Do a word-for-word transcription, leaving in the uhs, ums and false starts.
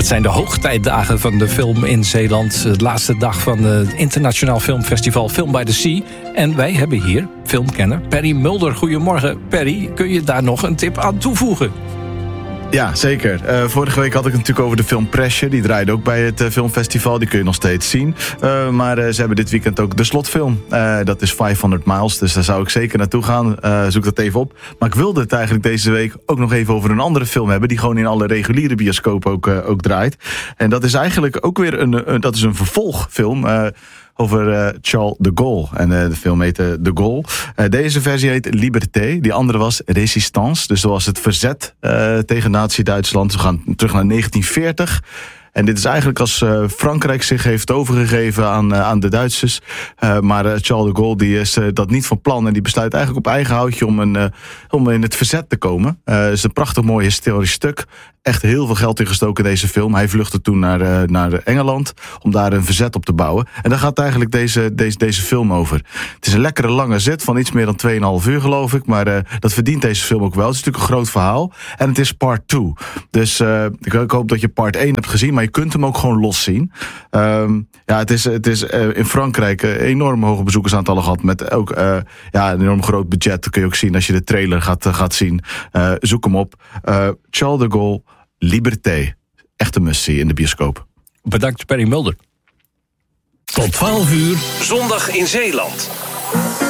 Het zijn de hoogtijdagen van de film in Zeeland. De laatste dag van het Internationaal Filmfestival Film by the Sea. En wij hebben hier filmkenner Perry Mulder. Goedemorgen, Perry. Kun je daar nog een tip aan toevoegen? Ja, zeker. Uh, vorige week had ik het natuurlijk over de film Pressure. Die draaide ook bij het uh, filmfestival. Die kun je nog steeds zien. Uh, maar uh, ze hebben dit weekend ook de slotfilm. Uh, dat is vijfhonderd miles. Dus daar zou ik zeker naartoe gaan. Uh, zoek dat even op. Maar ik wilde het eigenlijk deze week ook nog even over een andere film hebben. Die gewoon in alle reguliere bioscopen ook, uh, ook draait. En dat is eigenlijk ook weer een, een, dat is een vervolgfilm. Uh, over uh, Charles de Gaulle. En uh, de film heette De Gaulle. Uh, deze versie heet Liberté. Die andere was Résistance. Dus dat was het verzet uh, tegen Nazi-Duitsland. We gaan terug naar negentien veertig. En dit is eigenlijk als uh, Frankrijk zich heeft overgegeven aan, uh, aan de Duitsers. Uh, maar uh, Charles de Gaulle die is uh, dat niet van plan. En die besluit eigenlijk op eigen houtje om, een, uh, om in het verzet te komen. Uh, het is een prachtig mooi historisch stuk. Echt heel veel geld ingestoken in deze film. Hij vluchtte toen naar, uh, naar Engeland om daar een verzet op te bouwen. En daar gaat eigenlijk deze, deze, deze film over. Het is een lekkere lange zit van iets meer dan twee komma vijf uur geloof ik. Maar uh, dat verdient deze film ook wel. Het is natuurlijk een groot verhaal. En het is part twee. Dus uh, ik, ik hoop dat je part één hebt gezien. Maar je kunt hem ook gewoon los zien. Um, ja, het is, het is uh, in Frankrijk uh, enorm hoge bezoekersaantallen gehad. Met ook uh, ja, een enorm groot budget. Dat kun je ook zien als je de trailer gaat, uh, gaat zien. Uh, zoek hem op. Uh, Charles de Gaulle, Liberté. Echt een must-see in de bioscoop. Bedankt, Perry Mulder. Tot twaalf uur, zondag in Zeeland.